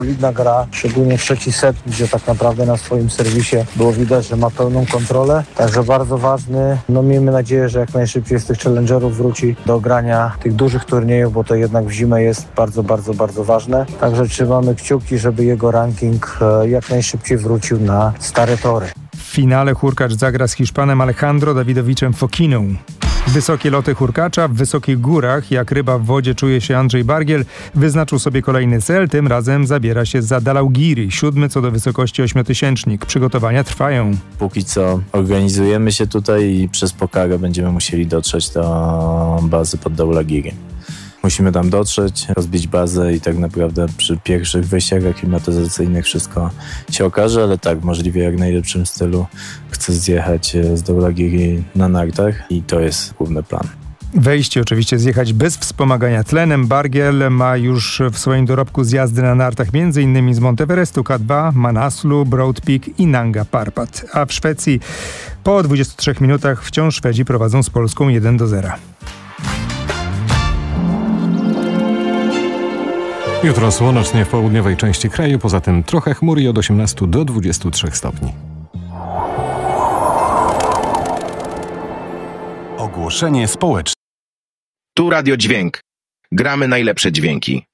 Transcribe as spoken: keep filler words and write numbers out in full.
Solidna gra, szczególnie trzeci set, gdzie tak naprawdę na swoim serwisie było widać, że ma pełną kontrolę. Także bardzo ważny. No miejmy nadzieję, że jak najszybciej z tych challengerów wróci do grania tych dużych turniejów, bo to jednak w zimę jest bardzo, bardzo, bardzo ważne. Także trzymamy kciuki, żeby jego ranking jak najszybciej wrócił na stare tory. W finale Hurkacz zagra z Hiszpanem Alejandro Dawidowiczem Fokiną. Wysokie loty Hurkacza w wysokich górach, jak ryba w wodzie czuje się Andrzej Bargiel, wyznaczył sobie kolejny cel, tym razem zabiera się za Dalaugiri, siódmy co do wysokości ośmiotysięcznik. Przygotowania trwają. Póki co organizujemy się tutaj i przez Pokarę będziemy musieli dotrzeć do bazy pod Daulagiri. Musimy tam dotrzeć, rozbić bazę i tak naprawdę przy pierwszych wejściach aklimatyzacyjnych wszystko się okaże, ale tak, możliwie jak najlepszym stylu chcę zjechać z Daulagiri na nartach i to jest główny plan. Wejście oczywiście zjechać bez wspomagania tlenem. Bargiel ma już w swoim dorobku zjazdy na nartach m.in. z Monteverestu K dwa, Manaslu, Broad Peak i Nanga Parbat. A w Szwecji po dwudziestu trzech minutach wciąż Szwedzi prowadzą z Polską jeden do zera. Jutro słonecznie w południowej części kraju, poza tym trochę chmur i od osiemnastu do dwudziestu trzech stopni. Ogłoszenie społeczne. Tu Radio Dźwięk. Gramy najlepsze dźwięki.